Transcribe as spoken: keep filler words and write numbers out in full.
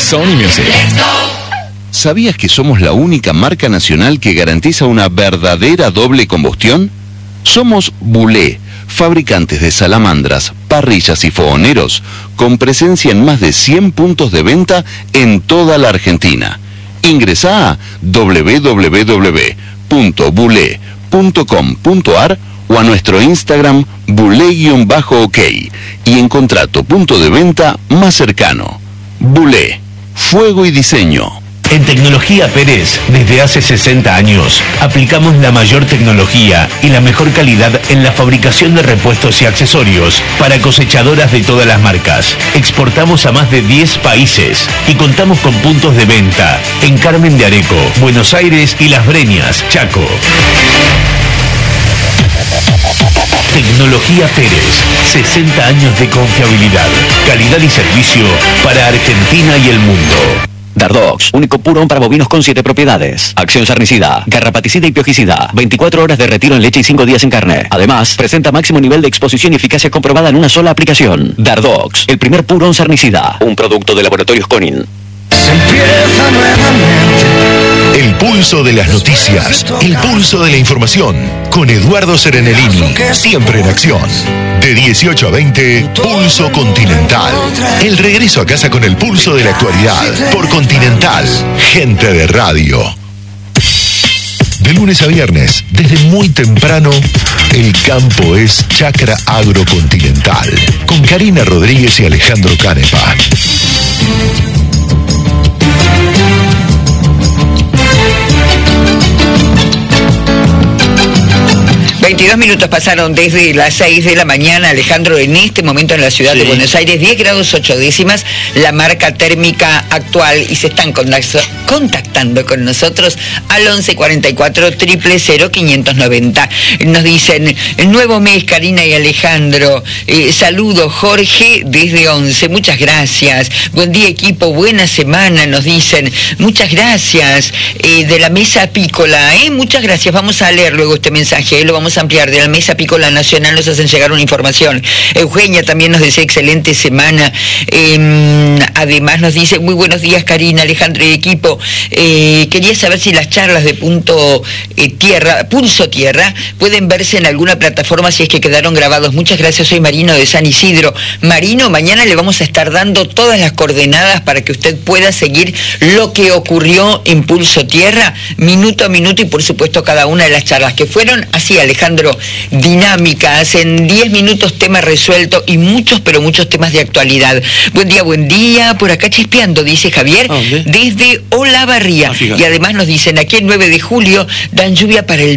Sony Music. ¿Sabías que somos la única marca nacional que garantiza una verdadera doble combustión? Somos Bulé, fabricantes de salamandras, parrillas y fogoneros, con presencia en más de cien puntos de venta en toda la Argentina. Ingresá a doble u doble u doble u punto bulé punto com punto ar o a nuestro Instagram bulé-ok y encontrá tu punto de venta más cercano. Bulé, fuego y diseño. En Tecnología Pérez, desde hace sesenta años, aplicamos la mayor tecnología y la mejor calidad en la fabricación de repuestos y accesorios para cosechadoras de todas las marcas. Exportamos a más de diez países y contamos con puntos de venta en Carmen de Areco, Buenos Aires y Las Breñas, Chaco. Tecnología Pérez, sesenta años de confiabilidad, calidad y servicio para Argentina y el mundo. Dardox, único purón para bovinos con siete propiedades. Acción sarnicida, garrapaticida y piojicida. veinticuatro horas de retiro en leche y cinco días en carne. Además, presenta máximo nivel de exposición y eficacia comprobada en una sola aplicación. Dardox, el primer purón sarnicida. Un producto de Laboratorios Conin. El pulso de las noticias, el pulso de la información, con Eduardo Serenellini, siempre en acción. De dieciocho a veinte, Pulso Continental. El regreso a casa con el pulso de la actualidad, por Continental, gente de radio. De lunes a viernes, desde muy temprano, el campo es Chacra Agrocontinental, con Karina Rodríguez y Alejandro Canepa. veintidós minutos pasaron desde las seis de la mañana, Alejandro, en este momento en la ciudad sí. de Buenos Aires, diez grados ocho décimas, la marca térmica actual, y se están contactando con nosotros al once cuarenta y cuatro, cero cero cero, quinientos noventa. Nos dicen, nuevo mes, Karina y Alejandro, eh, saludo Jorge desde once, muchas gracias, buen día equipo, buena semana, nos dicen, muchas gracias, eh, de la mesa apícola, eh, muchas gracias, vamos a leer luego este mensaje, eh, lo vamos a ampliar. De la Mesa Apícola Nacional nos hacen llegar una información. Eugenia también nos desea excelente semana. Eh, además nos dice, muy buenos días Karina, Alejandro y equipo. Eh, quería saber si las charlas de punto eh, tierra, Pulso Tierra pueden verse en alguna plataforma si es que quedaron grabados. Muchas gracias, soy Marino de San Isidro. Marino, mañana le vamos a estar dando todas las coordenadas para que usted pueda seguir lo que ocurrió en Pulso Tierra, minuto a minuto, y por supuesto cada una de las charlas que fueron así, Alejandro, dinámicas, en diez minutos tema resuelto y muchos, pero muchos temas de actualidad. Buen día, buen día, por acá chispeando, dice Javier, ¿dónde? Desde Olavarría. Ah, y además nos dicen, aquí el nueve de julio dan lluvia para el